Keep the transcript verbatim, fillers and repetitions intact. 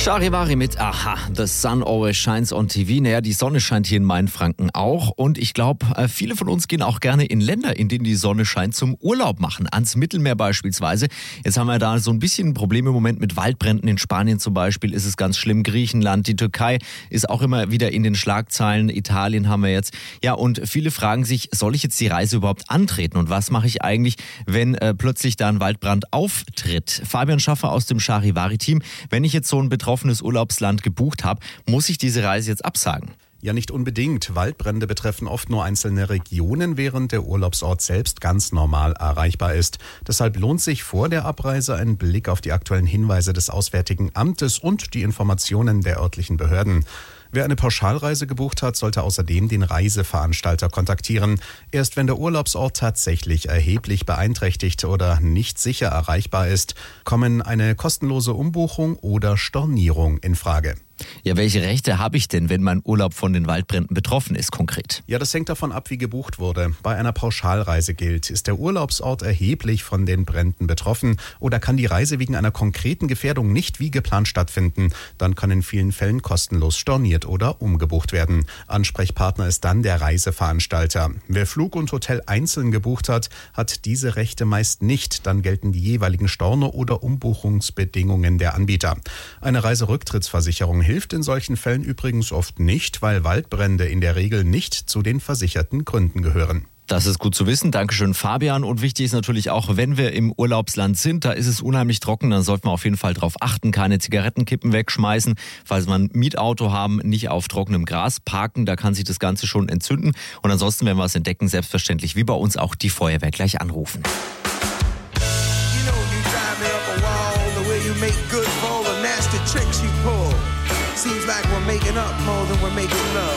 Charivari mit Aha, The Sun Always Shines on T V. Naja, die Sonne scheint hier in Mainfranken auch. Und ich glaube, viele von uns gehen auch gerne in Länder, in denen die Sonne scheint, zum Urlaub machen. Ans Mittelmeer beispielsweise. Jetzt haben wir da so ein bisschen ein Problem im Moment mit Waldbränden. In Spanien zum Beispiel ist es ganz schlimm. Griechenland, die Türkei ist auch immer wieder in den Schlagzeilen. Italien haben wir jetzt. Ja, und viele fragen sich, soll ich jetzt die Reise überhaupt antreten? Und was mache ich eigentlich, wenn äh, plötzlich da ein Waldbrand auftritt? Fabian Schaffer aus dem Charivari-Team. Wenn ich jetzt so ein betroffenes Urlaubsland gebucht habe, muss ich diese Reise jetzt absagen? Ja, nicht unbedingt. Waldbrände betreffen oft nur einzelne Regionen, während der Urlaubsort selbst ganz normal erreichbar ist. Deshalb lohnt sich vor der Abreise ein Blick auf die aktuellen Hinweise des Auswärtigen Amtes und die Informationen der örtlichen Behörden. Wer eine Pauschalreise gebucht hat, sollte außerdem den Reiseveranstalter kontaktieren. Erst wenn der Urlaubsort tatsächlich erheblich beeinträchtigt oder nicht sicher erreichbar ist, kommen eine kostenlose Umbuchung oder Stornierung in Frage. Ja, welche Rechte habe ich denn, wenn mein Urlaub von den Waldbränden betroffen ist konkret? Ja, das hängt davon ab, wie gebucht wurde. Bei einer Pauschalreise gilt, ist der Urlaubsort erheblich von den Bränden betroffen oder kann die Reise wegen einer konkreten Gefährdung nicht wie geplant stattfinden, dann kann in vielen Fällen kostenlos storniert oder umgebucht werden. Ansprechpartner ist dann der Reiseveranstalter. Wer Flug und Hotel einzeln gebucht hat, hat diese Rechte meist nicht. Dann gelten die jeweiligen Storno- oder Umbuchungsbedingungen der Anbieter. Eine Reiserücktrittsversicherung hilft in solchen Fällen übrigens oft nicht, weil Waldbrände in der Regel nicht zu den versicherten Gründen gehören. Das ist gut zu wissen. Dankeschön, Fabian. Und wichtig ist natürlich auch, wenn wir im Urlaubsland sind, da ist es unheimlich trocken, dann sollten wir auf jeden Fall darauf achten, keine Zigarettenkippen wegschmeißen. Falls wir ein Mietauto haben, nicht auf trockenem Gras parken, da kann sich das Ganze schon entzünden. Und ansonsten, wenn wir es entdecken, selbstverständlich wie bei uns auch die Feuerwehr gleich anrufen. You know you drive me up a wall, the way you make good for all the nasty tricks you pull. Seems like we're making up more than we're making love.